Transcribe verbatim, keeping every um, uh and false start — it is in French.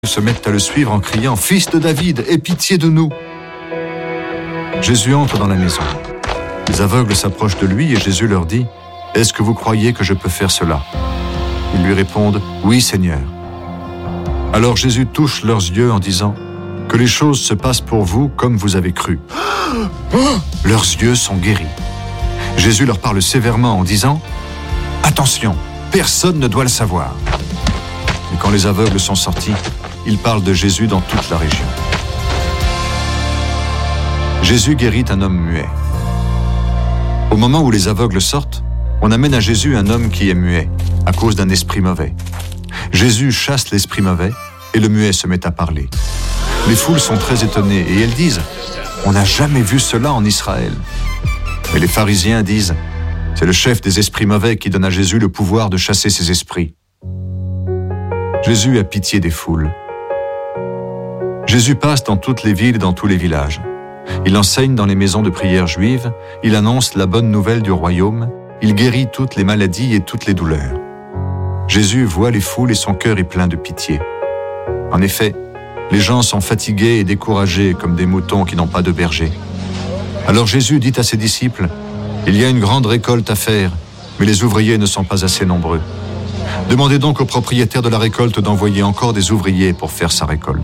se mettent à le suivre en criant « Fils de David, aie pitié de nous !» Jésus entre dans la maison. Les aveugles s'approchent de lui et Jésus leur dit « Est-ce que vous croyez que je peux faire cela ?» Ils lui répondent « Oui, Seigneur ». Alors Jésus touche leurs yeux en disant « Que les choses se passent pour vous comme vous avez cru. » Leurs yeux sont guéris. Jésus leur parle sévèrement en disant « Attention, personne ne doit le savoir. » Et quand les aveugles sont sortis, ils parlent de Jésus dans toute la région. Jésus guérit un homme muet. Au moment où les aveugles sortent, on amène à Jésus un homme qui est muet, à cause d'un esprit mauvais. Jésus chasse l'esprit mauvais et le muet se met à parler. Les foules sont très étonnées et elles disent « On n'a jamais vu cela en Israël. » Mais les pharisiens disent « C'est le chef des esprits mauvais qui donne à Jésus le pouvoir de chasser ces esprits. » Jésus a pitié des foules. Jésus passe dans toutes les villes et dans tous les villages. Il enseigne dans les maisons de prière juives, il annonce la bonne nouvelle du royaume, il guérit toutes les maladies et toutes les douleurs. Jésus voit les foules et son cœur est plein de pitié. En effet, les gens sont fatigués et découragés comme des moutons qui n'ont pas de berger. Alors Jésus dit à ses disciples, « Il y a une grande récolte à faire, mais les ouvriers ne sont pas assez nombreux. Demandez donc au propriétaire de la récolte d'envoyer encore des ouvriers pour faire sa récolte. »